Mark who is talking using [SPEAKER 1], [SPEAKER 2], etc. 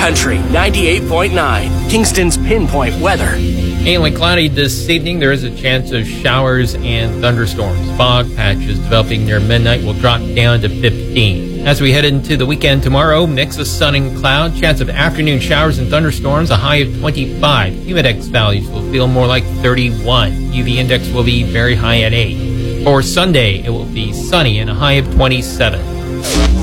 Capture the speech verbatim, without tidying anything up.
[SPEAKER 1] Country ninety-eight point nine, Kingston's Pinpoint Weather.
[SPEAKER 2] Mainly cloudy this evening. There is a chance of showers and thunderstorms. Fog patches developing near midnight will drop down to fifteen. As we head into the weekend tomorrow, mix of sun and cloud, chance of afternoon showers and thunderstorms, a high of twenty-five. Humidex values will feel more like thirty-one. U V index will be very high at eight. For Sunday, it will be sunny and a high of twenty-seven.